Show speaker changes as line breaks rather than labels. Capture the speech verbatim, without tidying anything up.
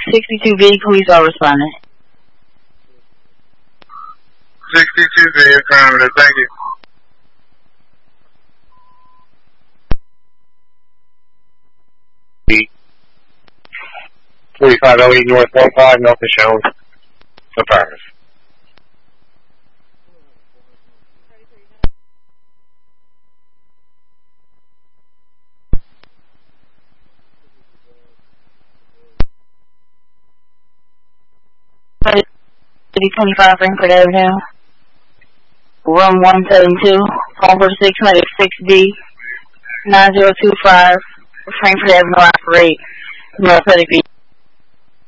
sixty-two B, police are responding.
sixty-two B, affirmative, thank you. forty-five oh eight North one five, Milton Shoals. Affirmative.
twenty-five Frankfurt Avenue. Room one seventy-two. Phone for six hundred six D. nine zero two five. Frankfurt Avenue, operate. North